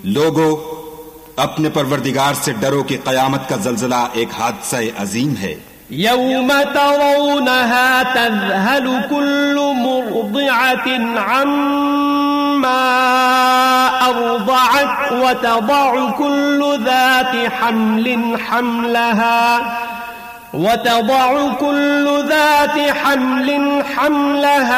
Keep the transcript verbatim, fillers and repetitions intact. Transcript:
लोगो, अपने परवरदिगार से डरो कि क़यामत का ज़ल्ज़ला एक हादसा अजीम है। यौम तरौनहा तज़हलु कुल्लु मुर्दिअतिन अम्मा अर्दअत व तदअु कुल्लु ज़ाति हम्लिन हम्लहा व तदअु कुल्लु ज़ाति हम्लिन हम्लहा